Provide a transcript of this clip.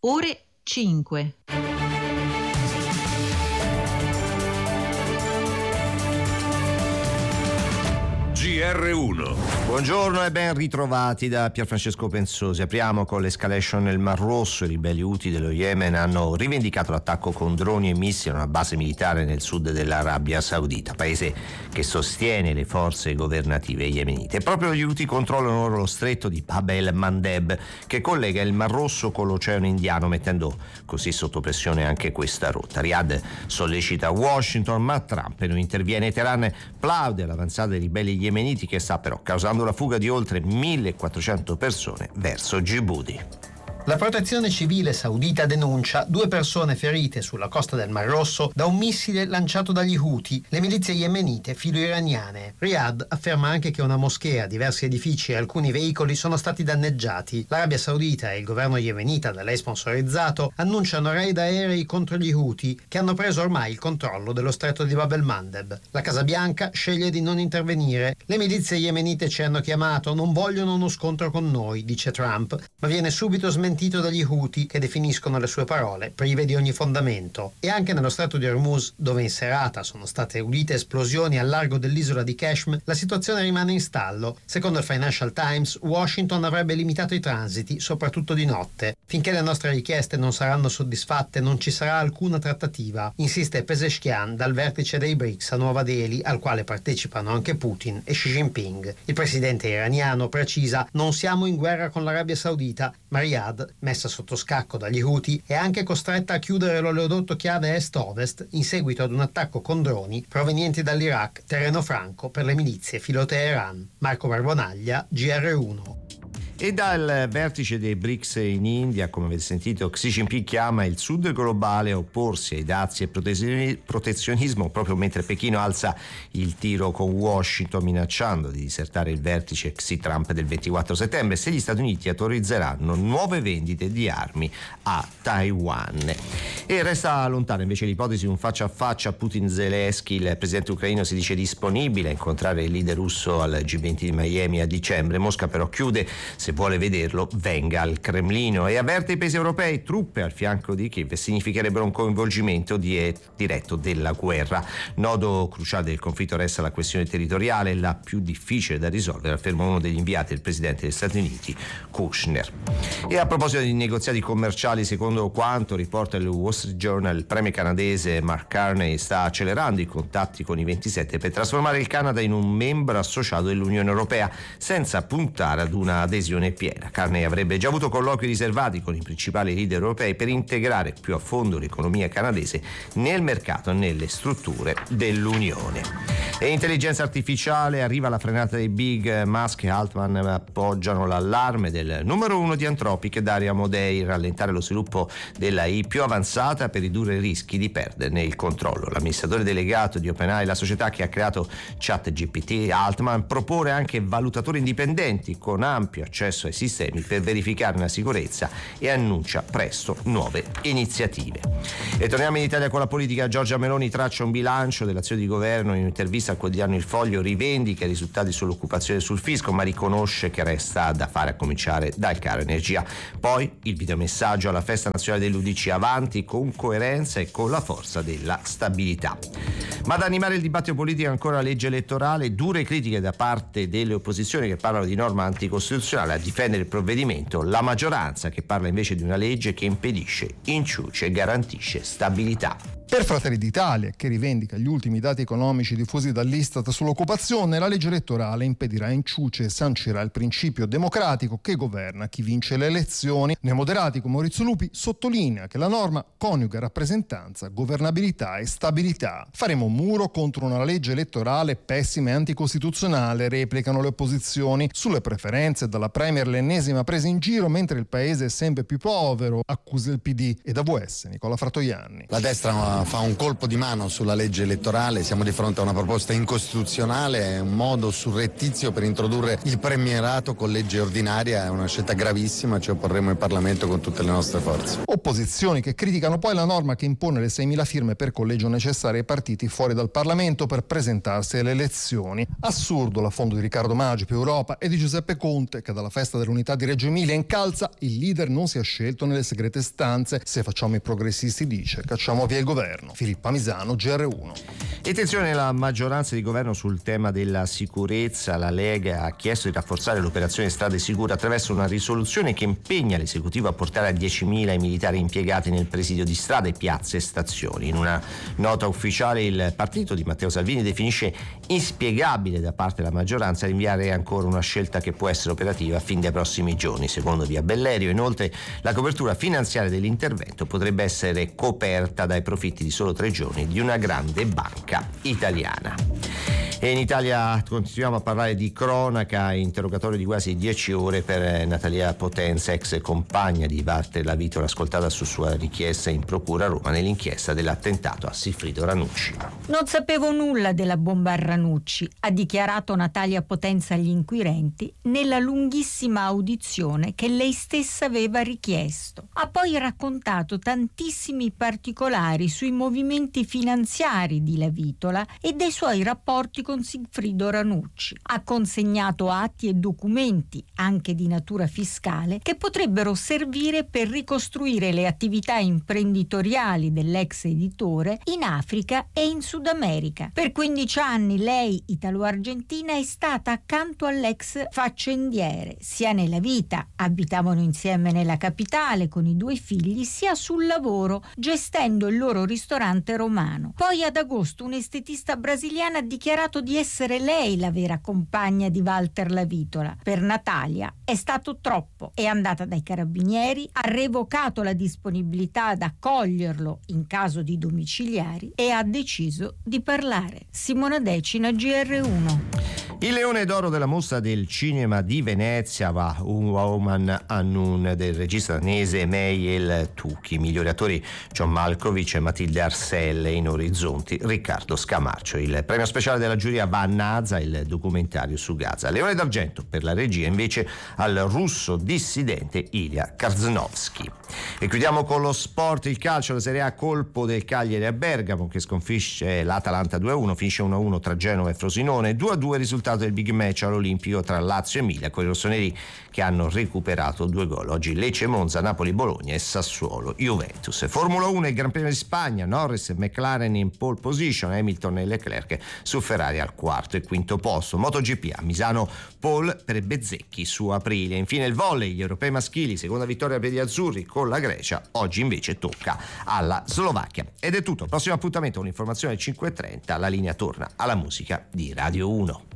ore 5. GR1. Buongiorno e ben ritrovati da Pierfrancesco Pensosi. Apriamo con l'escalation nel Mar Rosso. I ribelli Houthi dello Yemen hanno rivendicato l'attacco con droni e missili a una base militare nel sud dell'Arabia Saudita, paese che sostiene le forze governative yemenite. Proprio gli Houthi controllano ora lo stretto di Bab el-Mandeb, che collega il Mar Rosso con l'Oceano Indiano, mettendo così sotto pressione anche questa rotta. Riyadh sollecita Washington, ma Trump non interviene. Teheran plaude l'avanzata dei ribelli yemeniti, che sta però causando la fuga di oltre 1.400 persone verso Djibouti. La protezione civile saudita denuncia 2 persone ferite sulla costa del Mar Rosso da un missile lanciato dagli Houthi, le milizie yemenite filo-iraniane. Riyadh afferma anche che una moschea, diversi edifici e alcuni veicoli sono stati danneggiati. L'Arabia Saudita e il governo yemenita da lei sponsorizzato annunciano raid aerei contro gli Houthi, che hanno preso ormai il controllo dello stretto di Bab el-Mandeb. La Casa Bianca sceglie di non intervenire. Le milizie yemenite ci hanno chiamato, non vogliono uno scontro con noi, dice Trump, ma viene subito smentito dagli Houthi, che definiscono le sue parole prive di ogni fondamento. E anche nello stretto di Hormuz, dove in serata sono state udite esplosioni al largo dell'isola di Qashm, la situazione rimane in stallo. Secondo il Financial Times, Washington avrebbe limitato i transiti, soprattutto di notte. Finché le nostre richieste non saranno soddisfatte, non ci sarà alcuna trattativa, insiste Pezeshkian dal vertice dei BRICS a Nuova Delhi, al quale partecipano anche Putin e Xi Jinping. Il presidente iraniano precisa: non siamo in guerra con l'Arabia Saudita, ma Riyadh, messa sotto scacco dagli Houthi, è anche costretta a chiudere l'oleodotto chiave est-ovest in seguito ad un attacco con droni provenienti dall'Iraq, terreno franco per le milizie filo-Teheran. Marco Barbonaglia, GR1. E dal vertice dei BRICS in India, come avete sentito, Xi Jinping chiama il sud globale a opporsi ai dazi e protezionismo, proprio mentre Pechino alza il tiro con Washington, minacciando di disertare il vertice Xi-Trump del 24 settembre se gli Stati Uniti autorizzeranno nuove vendite di armi a Taiwan. E resta lontana invece l'ipotesi di un faccia a faccia Putin-Zelensky. Il presidente ucraino si dice disponibile a incontrare il leader russo al G20 di Miami a dicembre. Mosca però chiude: se vuole vederlo venga al Cremlino, e avverte i paesi europei: truppe al fianco di Kiev significherebbero un coinvolgimento diretto della guerra. Nodo cruciale del conflitto resta la questione territoriale, la più difficile da risolvere, afferma uno degli inviati del presidente degli Stati Uniti, Kushner. E a proposito di negoziati commerciali, secondo quanto riporta il Wall Street Journal, il premier canadese Mark Carney sta accelerando i contatti con i 27 per trasformare il Canada in un membro associato dell'Unione Europea, senza puntare ad una adesione piena. Carney avrebbe già avuto colloqui riservati con i principali leader europei per integrare più a fondo l'economia canadese nel mercato e nelle strutture dell'Unione. E intelligenza artificiale, arriva la frenata dei big. Musk e Altman appoggiano l'allarme del numero 1 di Anthropic, Dario Amodei: rallentare lo sviluppo dell'AI più avanzata per ridurre i rischi di perderne il controllo. L'amministratore delegato di OpenAI, la società che ha creato ChatGPT, Altman, propone anche valutatori indipendenti con ampio accesso ai sistemi per verificarne la sicurezza e annuncia presto nuove iniziative. E torniamo in Italia con la politica. Giorgia Meloni traccia un bilancio dell'azione di governo. In un'intervista al quotidiano Il Foglio rivendica i risultati sull'occupazione e sul fisco, ma riconosce che resta da fare, a cominciare dal caro energia. Poi il videomessaggio alla festa nazionale dell'UDC: avanti con coerenza e con la forza della stabilità. Ma ad animare il dibattito politico ancora la legge elettorale, dure critiche da parte delle opposizioni che parlano di norma anticostituzionale. A difendere il provvedimento la maggioranza, che parla invece di una legge che impedisce, inciuce e garantisce stabilità. Per Fratelli d'Italia, che rivendica gli ultimi dati economici diffusi dall'Istat sull'occupazione, la legge elettorale impedirà inciuce e sancirà il principio democratico che governa chi vince le elezioni. Neomoderati come Maurizio Lupi sottolinea che la norma coniuga rappresentanza, governabilità e stabilità. Faremo un muro contro una legge elettorale pessima e anticostituzionale, replicano le opposizioni. Sulle preferenze, dalla Premier l'ennesima presa in giro mentre il paese è sempre più povero, accusa il PD. E da VS Nicola Fratoianni. La destra fa un colpo di mano sulla legge elettorale. Siamo di fronte a una proposta incostituzionale, un modo surrettizio per introdurre il premierato con legge ordinaria. È una scelta gravissima, ci opporremo in Parlamento con tutte le nostre forze. Opposizioni che criticano poi la norma che impone le 6.000 firme per collegio necessarie ai partiti fuori dal Parlamento per presentarsi alle elezioni. Assurdo l'affondo di Riccardo Maggi più Europa e di Giuseppe Conte, che dalla festa dell'unità di Reggio Emilia incalza: il leader non si è scelto nelle segrete stanze, se facciamo i progressisti, dice, cacciamo via il governo. Filippa Misano, GR1. E attenzione, la maggioranza di governo sul tema della sicurezza. La Lega ha chiesto di rafforzare l'operazione Strade Sicure attraverso una risoluzione che impegna l'esecutivo a portare a 10.000 i militari impiegati nel presidio di strade, piazze e stazioni. In una nota ufficiale il partito di Matteo Salvini definisce inspiegabile da parte della maggioranza rinviare ancora una scelta che può essere operativa fin dai prossimi giorni. Secondo Via Bellerio, inoltre, la copertura finanziaria dell'intervento potrebbe essere coperta dai profitti di solo 3 giorni di una grande banca italiana. E in Italia continuiamo a parlare di cronaca. Interrogatorio di quasi 10 ore per Natalia Potenza, ex compagna di Walter Lavitola, ascoltata su sua richiesta in procura a Roma nell'inchiesta dell'attentato a Sigfrido Ranucci. Non sapevo nulla della bomba a Ranucci, ha dichiarato Natalia Potenza agli inquirenti nella lunghissima audizione che lei stessa aveva richiesto. Ha poi raccontato tantissimi particolari sui movimenti finanziari di Lavitola e dei suoi rapporti con Sigfrido Ranucci. Ha consegnato atti e documenti, anche di natura fiscale, che potrebbero servire per ricostruire le attività imprenditoriali dell'ex editore in Africa e in Sud America. Per 15 anni lei, italo-argentina, è stata accanto all'ex faccendiere, sia nella vita, abitavano insieme nella capitale con i 2 figli, sia sul lavoro, gestendo il loro ristorante romano. Poi ad agosto un'estetista brasiliana ha dichiarato di essere lei la vera compagna di Walter Lavitola. Per Natalia è stato troppo. È andata dai carabinieri, ha revocato la disponibilità ad accoglierlo in caso di domiciliari e ha deciso di parlare. Simona Decina, GR1. Il Leone d'Oro della Mostra del Cinema di Venezia va Un Woman Unknown del regista danese Meiel Tucchi. Migliori attori John Malkovich e Matilde Arselle. In orizzonti Riccardo Scamarcio. Il premio speciale della giuria va a Naza, il documentario su Gaza. Leone d'argento per la regia invece al russo dissidente Ilya Karznovsky. E chiudiamo con lo sport, il calcio, la Serie A, colpo del Cagliari a Bergamo che sconfisce l'Atalanta 2-1, finisce 1-1 tra Genova e Frosinone, 2-2 risultato del big match all'Olimpico tra Lazio e Emilia, con i rossoneri che hanno recuperato 2 gol. Oggi Lecce, Monza, Napoli, Bologna e Sassuolo Juventus. Formula 1, il Gran Premio di Spagna, Norris e McLaren in pole position, Hamilton e Leclerc su Ferrari al 4º e 5º posto. MotoGP a Misano, pole per Bezzecchi su Aprilia. Infine il volley, gli europei maschili, seconda vittoria per gli azzurri con la Grecia, oggi invece tocca alla Slovacchia. Ed è tutto, prossimo appuntamento con l'informazione alle 5:30, la linea torna alla musica di Radio 1.